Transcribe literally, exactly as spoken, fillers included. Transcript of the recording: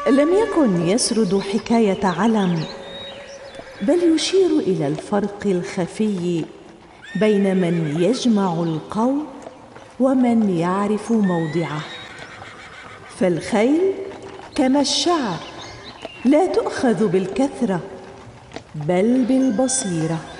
لم يكن يسرد حكاية علم، بل يشير إلى الفرق الخفي بين من يجمع القوم ومن يعرف موضعه. فالخيل كما الشعر لا تؤخذ بالكثرة بل بالبصيرة.